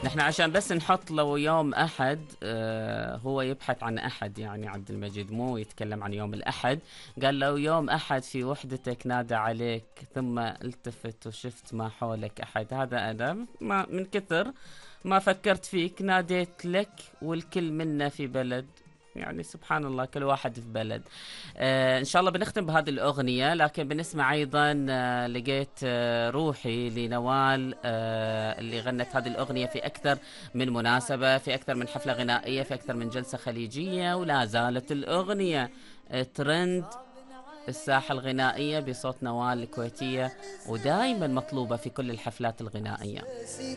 نحن عشان بس نحط لو يوم أحد، هو يبحث عن أحد يعني عبد المجيد، مو يتكلم عن يوم الأحد. قال لو يوم أحد في وحدتك نادى عليك ثم التفت وشفت ما حولك أحد، هذا أنا ما من كثر ما فكرت فيك ناديت لك، والكل منا في بلد. يعني سبحان الله، كل واحد في بلد. إن شاء الله بنختم بهذه الأغنية، لكن بنسمع أيضا لقيت روحي لنوال، اللي غنت هذه الأغنية في أكثر من مناسبة، في أكثر من حفلة غنائية، في أكثر من جلسة خليجية، ولا زالت الأغنية ترند الساحة الغنائية بصوت نوال الكويتية، ودائما مطلوبة في كل الحفلات الغنائية.